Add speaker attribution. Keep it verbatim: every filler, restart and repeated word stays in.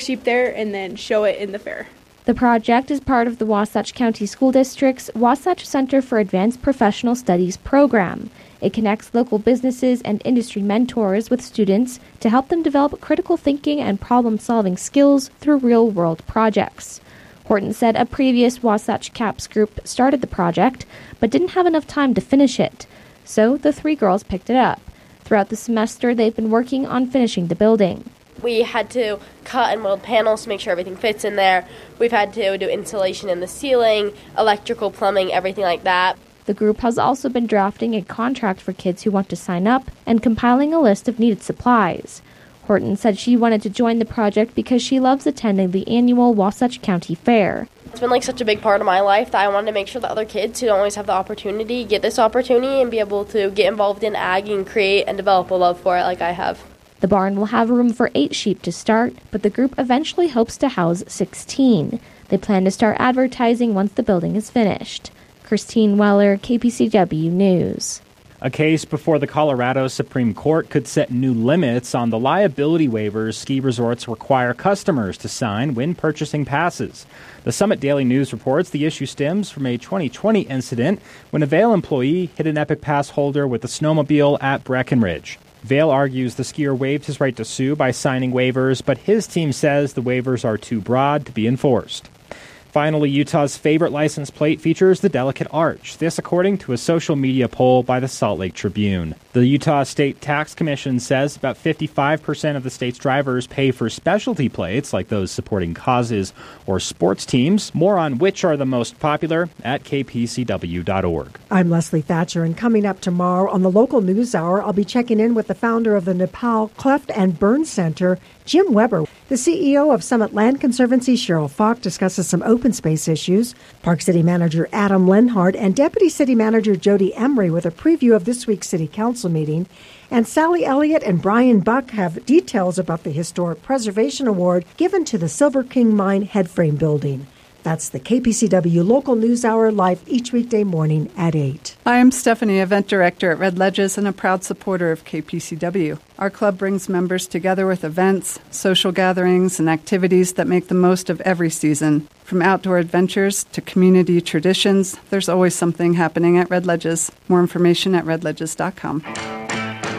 Speaker 1: sheep there and then show it in the fair.
Speaker 2: The project is part of the Wasatch County School District's Wasatch Center for Advanced Professional Studies program. It connects local businesses and industry mentors with students to help them develop critical thinking and problem-solving skills through real-world projects. Horton said a previous Wasatch CAPS group started the project, but didn't have enough time to finish it. So the three girls picked it up. Throughout the semester, they've been working on finishing the building.
Speaker 3: We had to cut and weld panels to make sure everything fits in there. We've had to do insulation in the ceiling, electrical, plumbing, everything like that.
Speaker 2: The group has also been drafting a contract for kids who want to sign up and compiling a list of needed supplies. Horton said she wanted to join the project because she loves attending the annual Wasatch County Fair.
Speaker 3: It's been like such a big part of my life that I wanted to make sure that other kids who don't always have the opportunity get this opportunity and be able to get involved in ag and create and develop a love for it like I have.
Speaker 2: The barn will have room for eight sheep to start, but the group eventually hopes to house sixteen. They plan to start advertising once the building is finished. Christine Weller, K P C W News.
Speaker 4: A case before the Colorado Supreme Court could set new limits on the liability waivers ski resorts require customers to sign when purchasing passes. The Summit Daily News reports the issue stems from a twenty twenty incident when a Vail employee hit an Epic Pass holder with a snowmobile at Breckenridge. Vail argues the skier waived his right to sue by signing waivers, but his team says the waivers are too broad to be enforced. Finally, Utah's favorite license plate features the delicate arch. This according to a social media poll by the Salt Lake Tribune. The Utah State Tax Commission says about fifty-five percent of the state's drivers pay for specialty plates like those supporting causes or sports teams. More on which are the most popular at k p c w dot org.
Speaker 5: I'm Leslie Thatcher, and coming up tomorrow on the Local News Hour, I'll be checking in with the founder of the Nepal Cleft and Burn Center, Jim Weber. The C E O of Summit Land Conservancy, Cheryl Falk, discusses some open space issues. Park City Manager Adam Lenhard and Deputy City Manager Jody Emery with a preview of this week's City Council meeting. And Sally Elliott and Brian Buck have details about the Historic Preservation Award given to the Silver King Mine headframe building. That's the K P C W Local News Hour, live each weekday morning at eight.
Speaker 6: Hi, I'm Stephanie, Event Director at Red Ledges and a proud supporter of K P C W. Our club brings members together with events, social gatherings, and activities that make the most of every season. From outdoor adventures to community traditions, there's always something happening at Red Ledges. More information at red ledges dot com.